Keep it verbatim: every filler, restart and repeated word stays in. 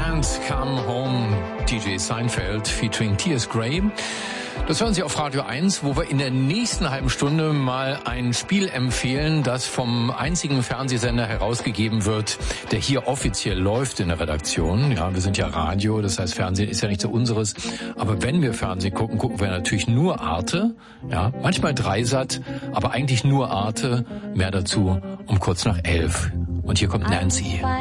Can't Come Home, D J Seinfeld featuring T S Gray. Das hören Sie auf Radio eins, wo wir in der nächsten halben Stunde mal ein Spiel empfehlen, das vom einzigen Fernsehsender herausgegeben wird, der hier offiziell läuft in der Redaktion. Ja, wir sind ja Radio, das heißt Fernsehen ist ja nicht so unseres. Aber wenn wir Fernsehen gucken, gucken wir natürlich nur Arte. Ja, manchmal Dreisat, aber eigentlich nur Arte. Mehr dazu um kurz nach elf. Und hier kommt Nancy.